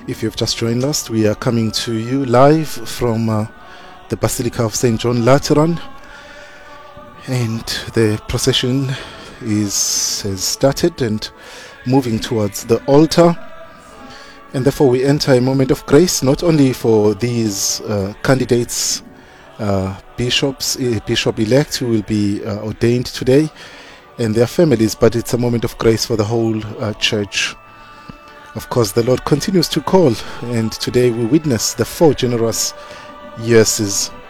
If you've just joined us, we are coming to you live from the Basilica of St. John Lateran, and the procession has started and moving towards the altar, and therefore we enter a moment of grace not only for these candidates, bishop-elect who will be ordained today and their families, but it's a moment of grace for the whole church. Of course, the Lord continues to call, and today we witness the 4 generous yeses